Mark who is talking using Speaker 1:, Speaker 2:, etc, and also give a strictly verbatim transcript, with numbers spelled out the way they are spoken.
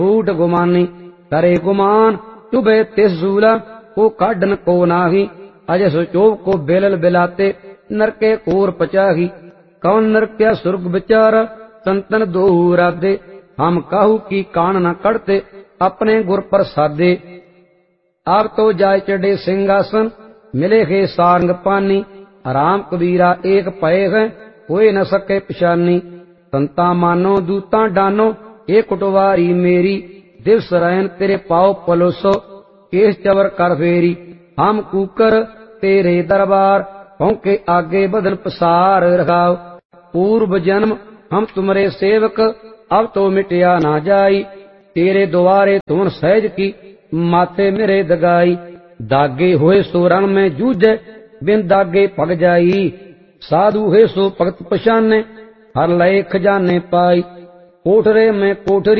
Speaker 1: फूट गुमानी करे गुमान चुभे तिस झूला को काढ़न को नाही अज सुचोभ को बेलल बिलाते नरके कोर पचाही कौन नरक्या सुर्ग विचार संतन दो राधे हम काहू की कान न कड़ते अपने गुर प्रसादे आप तो जाय चढ़े सिंहासन मिले है सारंग पानी राम कबीरा एक पए है कोई न सके पिछानी संता मानो दूता डानो एक कुटवारी मेरी दिवस रैन तेरे पाओ पलोसो केस चवर कर फेरी हम कूकर तेरे दरबार पौके आगे बदन पसार रखाओ पूर्व जन्म हम तुम्हारे सेवक अब तो मिटिया ना जाई तेरे द्वारे तुम सहज की माथे मेरे दगाई दागे हुए सो रण में जूझे बिन दागे पग जाई साधु है सो भगत पछाने हर लय खजाने पाई कोठरे में कोठरी